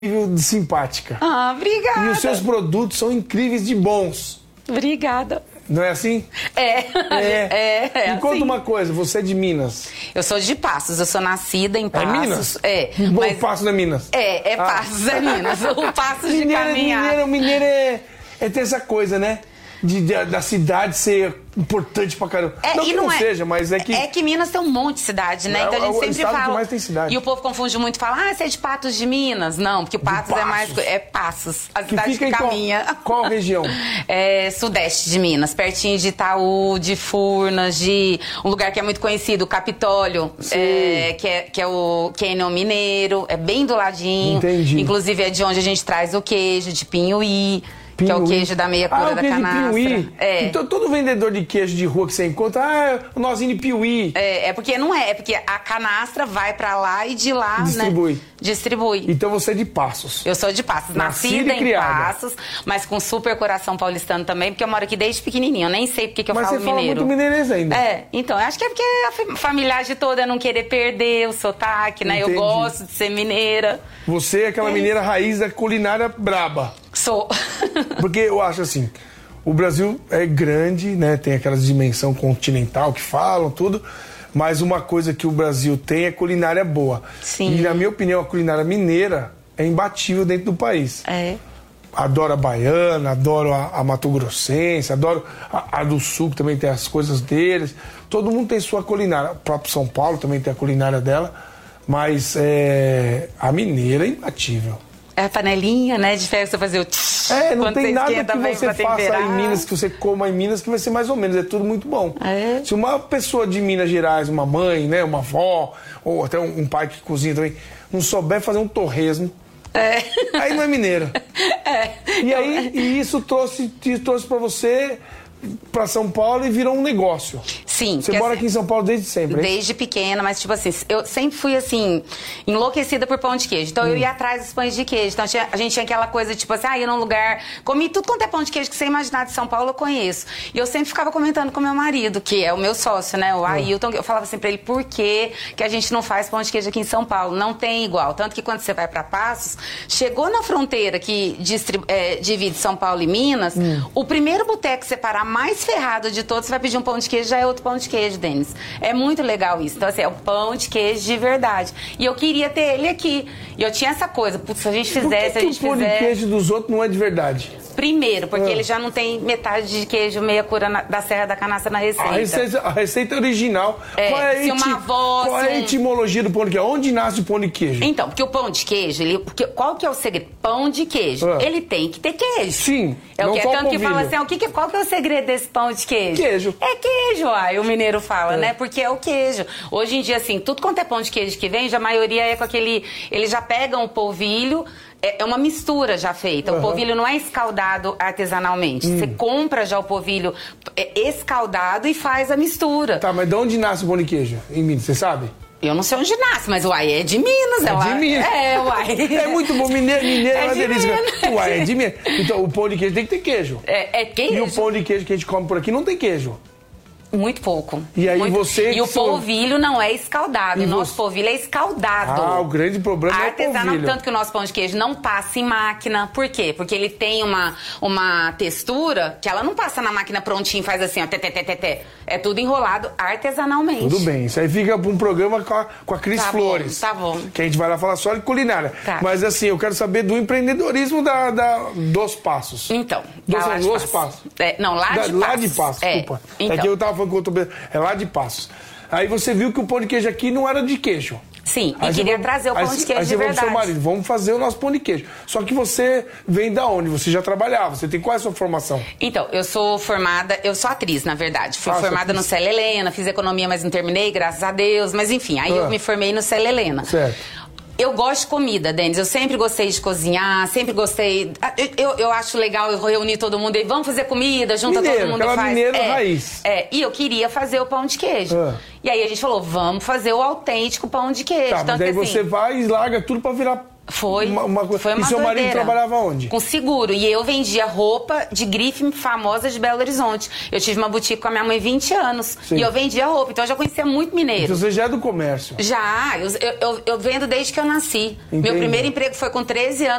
de simpática. Ah, obrigada. E os seus produtos são incríveis de bons. Obrigada. Não é assim? É Me conta assim. uma coisa, você é de Minas. Eu sou de Passos, eu sou nascida em Passos. É Minas? É. Bom, Mas... Passos é Minas. Passos, é Minas. O Passos de caminhar. Mineiro é ter essa coisa, né? Da cidade ser importante pra caramba. Não que não seja, mas é que... É que Minas tem um monte de cidade, né? Então a gente sempre fala... que mais tem cidade. E o povo confunde muito e fala, você é de Patos de Minas. Não, porque o Patos é mais... É Passos, a cidade que caminha. Qual região? É sudeste de Minas, pertinho de Itaú, de Furnas, de um lugar que é muito conhecido, o Capitólio, que é o Canyon Mineiro, é bem do ladinho. Entendi. Inclusive é de onde a gente traz o queijo, de Pinhuí. Que é o queijo da meia cura da canastra. Então todo vendedor de queijo de rua que você encontra, o nozinho de Piuí. Porque não é, porque a canastra vai pra lá e de lá, distribui. Né? Distribui. Então você é de Passos. Eu sou de Passos, nascida em Passos, mas com super coração paulistano também, porque eu moro aqui desde pequenininho, eu nem sei porque que eu falo mineiro. Mas você fala muito mineirês ainda. Então, eu acho que é porque a familiagem toda é não querer perder o sotaque, né? Entendi. Eu gosto de ser mineira. Você é aquela mineira raiz da culinária braba. Sou. Porque eu acho assim, o Brasil é grande, né? Tem aquela dimensão continental que falam, tudo. Mas uma coisa que o Brasil tem é culinária boa. Sim. E na minha opinião, a culinária mineira é imbatível dentro do país. Adoro a baiana, adoro a mato-grossense, adoro a do sul, que também tem as coisas deles. Todo mundo tem sua culinária. O próprio São Paulo também tem a culinária dela. Mas a mineira é imbatível. É a panelinha, né? De ferro, você fazer o... não tem nada que você faça em Minas, que você coma em Minas, que vai ser mais ou menos. É tudo muito bom. Se uma pessoa de Minas Gerais, uma mãe, né, uma avó, ou até um pai que cozinha também, não souber fazer um torresmo, aí não é mineira. E isso trouxe pra você... pra São Paulo e virou um negócio. Sim. Você mora aqui em São Paulo desde sempre, Desde pequena, mas tipo assim, eu sempre fui assim, enlouquecida por pão de queijo. Então eu ia atrás dos pães de queijo. Então a gente tinha aquela coisa, tipo assim, ia num lugar, comi tudo quanto é pão de queijo que você imaginar de São Paulo, eu conheço. E eu sempre ficava comentando com meu marido, que é o meu sócio, né, o Ailton, eu falava assim pra ele, por que a gente não faz pão de queijo aqui em São Paulo? Não tem igual. Tanto que quando você vai pra Passos, chegou na fronteira que divide São Paulo e Minas, o primeiro boteco que separar mais ferrado de todos, você vai pedir um pão de queijo, já é outro pão de queijo, Denis. É muito legal isso. Então, assim, é o pão de queijo de verdade. E eu queria ter ele aqui. E eu tinha essa coisa, putz, se a gente fizesse, Por que o pão de queijo dos outros não é de verdade? Primeiro, porque ele já não tem metade de queijo meia cura da Serra da Canastra na receita. A receita original. Qual é a etimologia do pão de queijo? Onde nasce o pão de queijo? Então, porque o pão de queijo, qual que é o segredo? Pão de queijo. Ele tem que ter queijo. Sim. É o que é tanto que fala assim, qual que é o segredo desse pão de queijo? Queijo. É queijo, o mineiro fala, né? Porque é o queijo. Hoje em dia, assim, tudo quanto é pão de queijo que vem, a maioria é com aquele... Eles já pegam o polvilho, é uma mistura já feita. O polvilho não é escaldado artesanalmente. Você compra já o polvilho escaldado e faz a mistura. Tá, mas de onde nasce o pão de queijo? Em Minas, você sabe? Eu não sei onde nasce, mas é de Minas. De Minas. É muito bom. Mineiro é uma delícia. É de Minas. Então, o pão de queijo tem que ter queijo. É queijo. E o pão de queijo que a gente come por aqui não tem queijo. Muito pouco. E aí você... E o polvilho não é escaldado. O nosso polvilho é escaldado. O grande problema é o polvilho. Tanto que o nosso pão de queijo não passa em máquina. Por quê? Porque ele tem uma textura que ela não passa na máquina prontinho e faz assim, ó, É tudo enrolado artesanalmente. Tudo bem. Isso aí fica para um programa com a Cris Flores. Tá bom. Que a gente vai lá falar só de culinária. Mas assim, eu quero saber do empreendedorismo dos Passos. Então. Dos Passos. Não, lá de Passos. Lá de Passos, desculpa. Então. É que eu tava falando com outro... É lá de Passos. Aí você viu que o pão de queijo aqui não era de queijo. Sim, e queria trazer o pão de queijo de verdade. Seu marido, vamos fazer o nosso pão de queijo. Só que você vem da onde? Você já trabalhava, você tem qual é a sua formação? Então, eu sou atriz, na verdade. Fui formada no Célia Helena, fiz economia, mas não terminei, graças a Deus. Mas enfim, aí eu me formei no Célia Helena. Certo. Eu gosto de comida, Denis. Eu sempre gostei de cozinhar, sempre gostei... Eu acho legal eu reunir todo mundo e vamos fazer comida, junta todo mundo e faz. Mineiro raiz. E eu queria fazer o pão de queijo. E aí a gente falou, vamos fazer o autêntico pão de queijo. Tá, mas daí você vai e larga tudo pra virar Foi uma E seu marido trabalhava onde? Com seguro. E eu vendia roupa de grife famosa de Belo Horizonte. Eu tive uma boutique com a minha mãe 20 anos. Sim. E eu vendia roupa. Então eu já conhecia muito mineiro. Então você já é do comércio? Já. Eu vendo desde que eu nasci. Entendi. Meu primeiro emprego foi com 13 anos.